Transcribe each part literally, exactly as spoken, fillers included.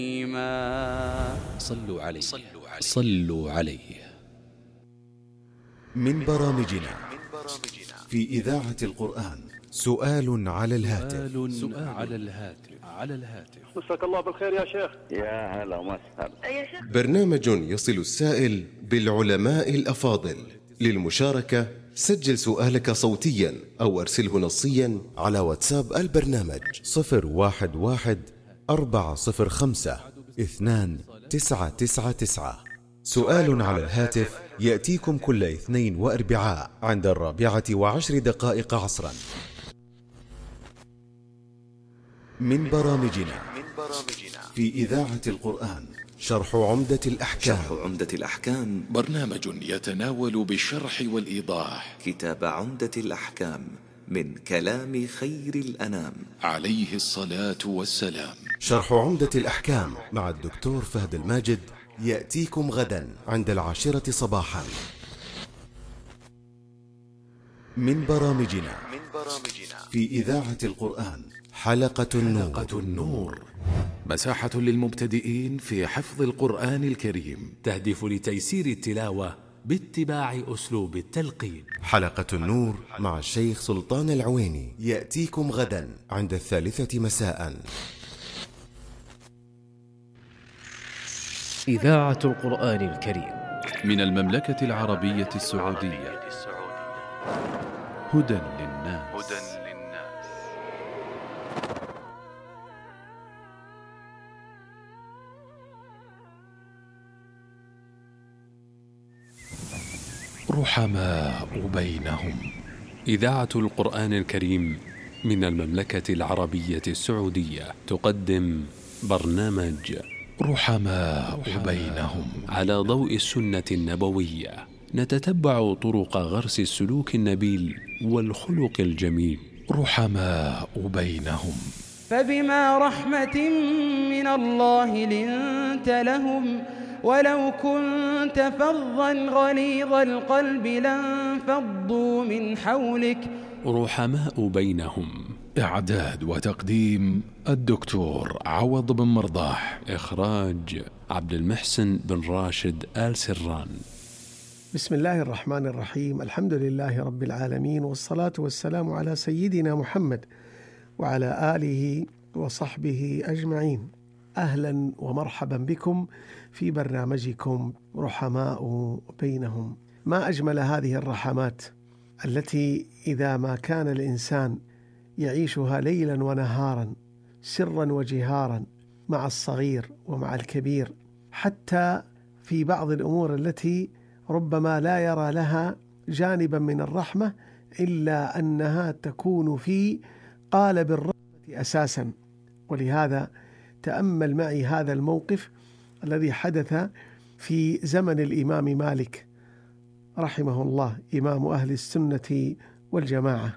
صلوا عليه صلوا عليه. من برامجنا في إذاعة القرآن سؤال على الهاتف. سؤال على الهاتف على الهاتف. مساك الله بالخير يا شيخ. يا هلا وسهلا. برنامج يصل السائل بالعلماء الأفاضل. للمشاركة سجل سؤالك صوتيا أو أرسله نصيا على واتساب البرنامج صفر واحد واحد أربعة صفر خمسة اثنان تسعة تسعة تسعة. سؤال على الهاتف يأتيكم كل اثنين وأربعاء عند الرابعة وعشر دقائق عصرا. من برامجنا في إذاعة القرآن شرح عمدة الأحكام. شرح عمدة الأحكام برنامج يتناول بالشرح والإيضاح كتاب عمدة الأحكام من كلام خير الأنام عليه الصلاة والسلام. شرح عمدة الأحكام مع الدكتور فهد الماجد يأتيكم غدا عند العاشرة صباحا. من برامجنا في إذاعة القرآن حلقة النور. حلقة النور مساحة للمبتدئين في حفظ القرآن الكريم، تهدف لتيسير التلاوة باتباع أسلوب التلقين. حلقة النور مع الشيخ سلطان العويني يأتيكم غدا عند الثالثة مساء. إذاعة القرآن الكريم من المملكة العربية السعودية. هدى للناس. رحماء بينهم. إذاعة القرآن الكريم من المملكة العربية السعودية تقدم برنامج رحماء بينهم على ضوء السنة النبوية. نتتبع طرق غرس السلوك النبيل والخلق الجميل. رحماء بينهم. فبما رحمة من الله لنت لهم ولو كنت فظا غليظ القلب لانفضوا من حولك. رحماء بينهم. إعداد وتقديم الدكتور عوض بن مرضاح. إخراج عبد المحسن بن راشد آل سران. بسم الله الرحمن الرحيم. الحمد لله رب العالمين، والصلاة والسلام على سيدنا محمد وعلى آله وصحبه أجمعين. أهلا ومرحبا بكم في برنامجكم رحماء بينهم. ما أجمل هذه الرحمات التي إذا ما كان الإنسان يعيشها ليلا ونهارا سرا وجهارا مع الصغير ومع الكبير، حتى في بعض الأمور التي ربما لا يرى لها جانبا من الرحمة إلا أنها تكون في قالب الرحمة أساسا. ولهذا تأمل معي هذا الموقف الذي حدث في زمن الإمام مالك رحمه الله، إمام أهل السنة والجماعة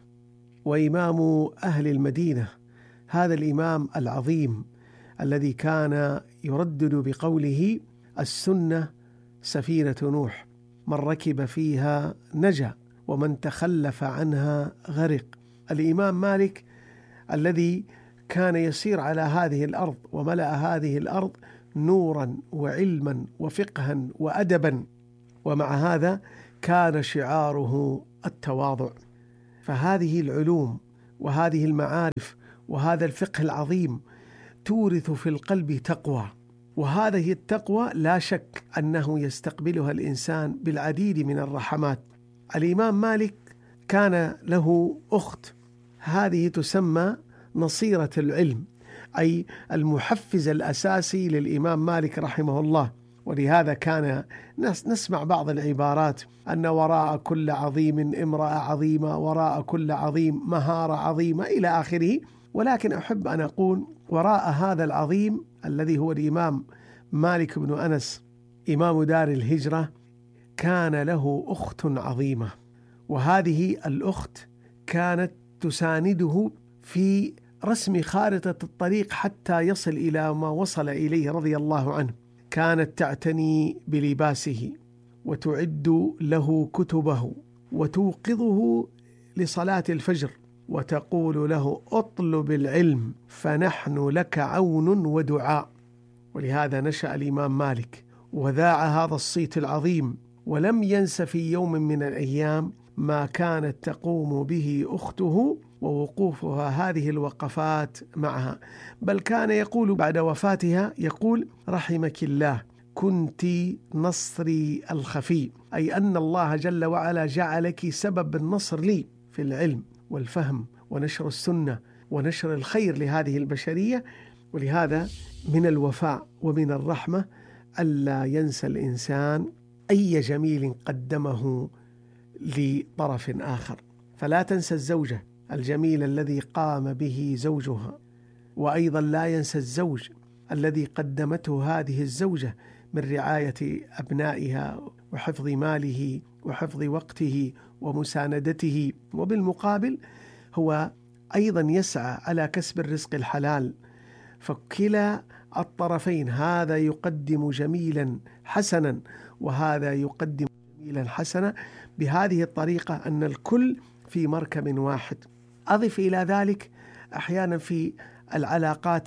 وإمام أهل المدينة. هذا الإمام العظيم الذي كان يردد بقوله: السنة سفينة نوح، من ركب فيها نجا ومن تخلف عنها غرق. الإمام مالك الذي كان يسير على هذه الأرض وملأ هذه الأرض نورا وعلما وفقها وأدبا، ومع هذا كان شعاره التواضع. فهذه العلوم وهذه المعارف وهذا الفقه العظيم تورث في القلب تقوى، وهذه التقوى لا شك أنه يستقبلها الإنسان بالعديد من الرحمات. الإمام مالك كان له أخت، هذه تسمى نصيرة العلم، أي المحفز الأساسي للإمام مالك رحمه الله. ولهذا كان نسمع بعض العبارات: أن وراء كل عظيم امرأة عظيمة، وراء كل عظيم مهارة عظيمة، إلى آخره. ولكن أحب أن أقول وراء هذا العظيم الذي هو الإمام مالك بن أنس إمام دار الهجرة كان له أخت عظيمة، وهذه الأخت كانت تسانده في رسم خارطة الطريق حتى يصل إلى ما وصل إليه رضي الله عنه. كانت تعتني بلباسه وتعد له كتبه وتوقظه لصلاة الفجر وتقول له: اطلب العلم فنحن لك عون ودعاء. ولهذا نشأ الإمام مالك وذاع هذا الصيت العظيم، ولم ينس في يوم من الأيام ما كانت تقوم به أخته ووقوفها هذه الوقفات معها، بل كان يقول بعد وفاتها، يقول: رحمك الله كنت نصري الخفي، أي أن الله جل وعلا جعلك سبب النصر لي في العلم والفهم ونشر السنة ونشر الخير لهذه البشرية. ولهذا من الوفاء ومن الرحمة ألا ينسى الإنسان أي جميل قدمه لطرف آخر، فلا تنسى الزوجة الجميل الذي قام به زوجها، وأيضا لا ينسى الزوج الذي قدمته هذه الزوجة من رعاية أبنائها وحفظ ماله وحفظ وقته ومساندته، وبالمقابل هو أيضا يسعى على كسب الرزق الحلال. فكلا الطرفين، هذا يقدم جميلا حسنا وهذا يقدم جميلا حسنا، بهذه الطريقة أن الكل في مركب واحد. أضف إلى ذلك أحيانا في العلاقات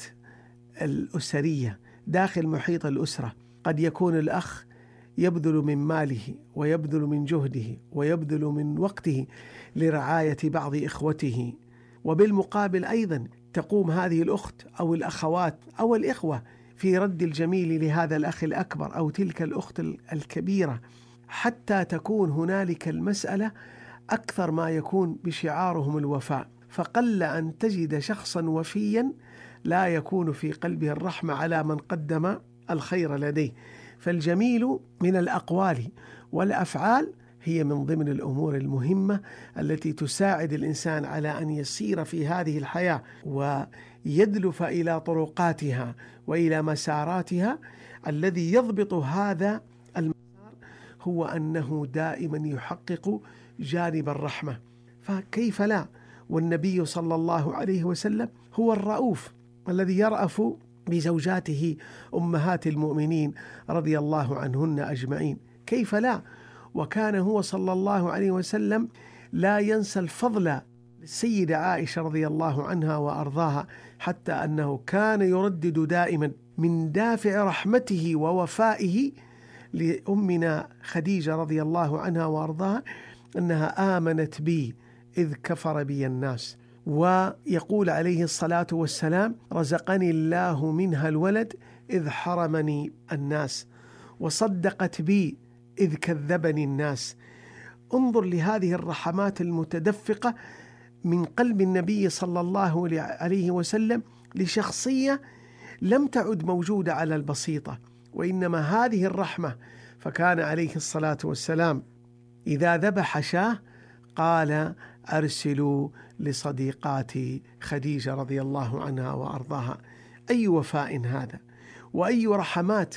الأسرية داخل محيط الأسرة قد يكون الأخ يبذل من ماله ويبذل من جهده ويبذل من وقته لرعاية بعض إخوته، وبالمقابل أيضا تقوم هذه الأخت أو الأخوات أو الإخوة في رد الجميل لهذا الأخ الأكبر أو تلك الأخت الكبيرة، حتى تكون هنالك المسألة أكثر ما يكون بشعارهم الوفاء. فقل أن تجد شخصا وفيا لا يكون في قلبه الرحمة على من قدم الخير لديه. فالجميل من الأقوال والأفعال هي من ضمن الأمور المهمة التي تساعد الإنسان على أن يسير في هذه الحياة ويدلف إلى طرقاتها وإلى مساراتها. الذي يضبط هذا المسار هو أنه دائما يحقق جانب الرحمة، فكيف لا؟ والنبي صلى الله عليه وسلم هو الرؤوف الذي يرأف بزوجاته أمهات المؤمنين رضي الله عنهن أجمعين، كيف لا؟ وكان هو صلى الله عليه وسلم لا ينسى الفضل للسيدة عائشة رضي الله عنها وأرضاها، حتى أنه كان يردد دائما من دافع رحمته ووفائه لأمنا خديجة رضي الله عنها وأرضاها أنها آمنت بي إذ كفر بي الناس. ويقول عليه الصلاة والسلام: رزقني الله منها الولد إذ حرمني الناس، وصدقت بي إذ كذبني الناس. انظر لهذه الرحمات المتدفقة من قلب النبي صلى الله عليه وسلم لشخصية لم تعد موجودة على البسيطة، وإنما هذه الرحمة. فكان عليه الصلاة والسلام إذا ذبح شاه قال: أرسلوا لصديقاتي خديجة رضي الله عنها وأرضاها. أي وفاء هذا، وأي رحمات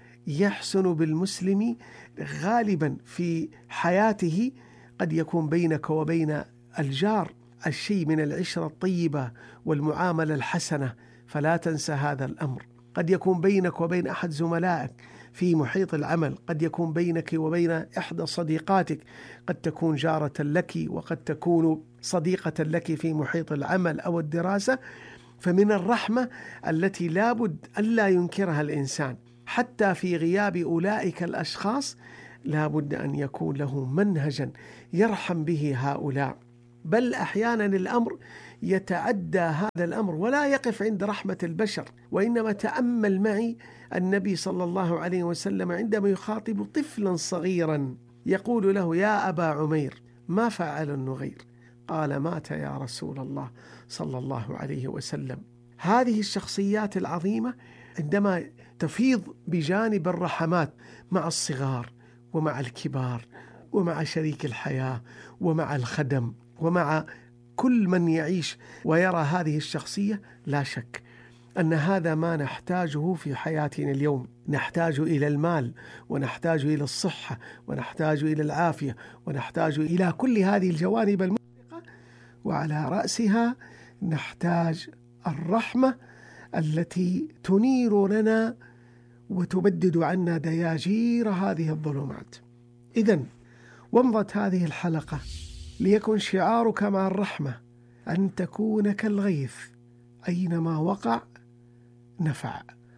يحسن بالمسلم غالبا في حياته. قد يكون بينك وبين الجار الشيء من العشرة الطيبة والمعاملة الحسنة، فلا تنسى هذا الأمر. قد يكون بينك وبين أحد زملائك في محيط العمل، قد يكون بينك وبين إحدى صديقاتك، قد تكون جارة لك وقد تكون صديقة لك في محيط العمل أو الدراسة. فمن الرحمة التي لابد ألا ينكرها الإنسان حتى في غياب أولئك الأشخاص، لابد أن يكون له منهجا يرحم به هؤلاء. بل أحيانا الأمر يتعدى هذا الأمر ولا يقف عند رحمة البشر، وإنما تأمل معي النبي صلى الله عليه وسلم عندما يخاطب طفلا صغيرا يقول له: يا أبا عمير ما فعل النغير؟ قال: مات يا رسول الله صلى الله عليه وسلم. هذه الشخصيات العظيمة عندما تفيض بجانب الرحمات مع الصغار ومع الكبار ومع شريك الحياة ومع الخدم ومع كل من يعيش ويرى هذه الشخصية، لا شك أن هذا ما نحتاجه في حياتنا اليوم. نحتاج إلى المال، ونحتاج إلى الصحة، ونحتاج إلى العافية، ونحتاج إلى كل هذه الجوانب المشرقة، وعلى رأسها نحتاج الرحمة التي تنير لنا وتبدد عنا دياجير هذه الظلمات. إذن ومضت هذه الحلقة ليكن شعارك مع الرحمة أن تكون كالغيث، أينما وقع نفع.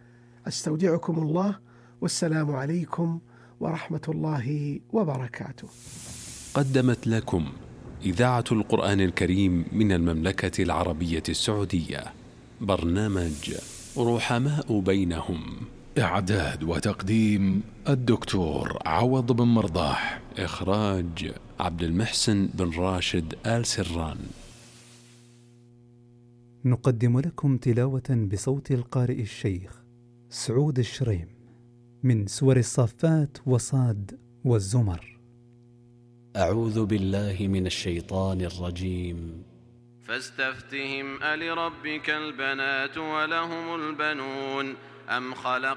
أستودعكم الله، والسلام عليكم ورحمة الله وبركاته. قدمت لكم إذاعة القرآن الكريم من المملكة العربية السعودية برنامج رحماء بينهم. إعداد وتقديم الدكتور عوض بن مرضاح. إخراج عبد المحسن بن راشد آل سران. نقدم لكم تلاوة بصوت القارئ الشيخ سعود الشريم من سور الصافات وصاد والزمر. أعوذ بالله من الشيطان الرجيم. فاستفتهم ألربك البنات ولهم البنون أم خلق